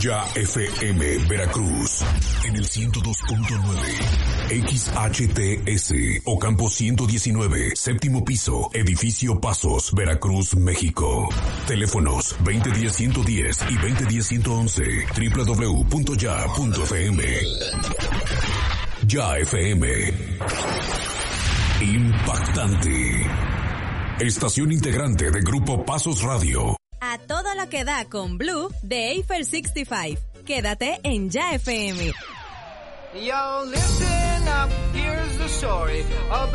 Ya FM Veracruz en el 102.9 XHTS Ocampo 119, séptimo piso, edificio Pasos, Veracruz, México. Teléfonos 2010-110 y 2010-111, www.ya.fm. Ya FM. Impactante. Estación integrante de Grupo Pasos Radio. A todo lo que da con Blue de Eiffel 65. Quédate en Ya FM. Yo, listen up, here's the story of